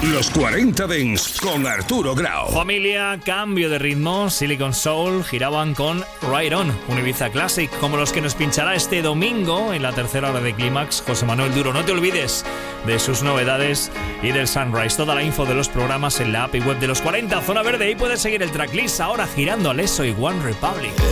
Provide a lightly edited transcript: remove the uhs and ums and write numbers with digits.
Los 40 Dents con Arturo Grau. Familia, cambio de ritmo. Silicon Soul giraban con Right On, un Ibiza Classic, como los que nos pinchará este domingo en la tercera hora de Clímax, José Manuel Duro. No te olvides de sus novedades y del Sunrise. Toda la info de los programas en la app y web de los 40, Zona Verde. Ahí puedes seguir el tracklist ahora girando a Leso y One Republic.